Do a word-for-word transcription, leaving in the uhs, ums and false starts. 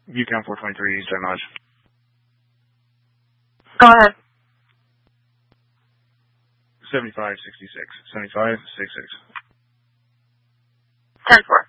Yukon four twenty-three, Jet Maj. Go ahead. seventy-five sixty-six. seventy-five sixty-six. ten four.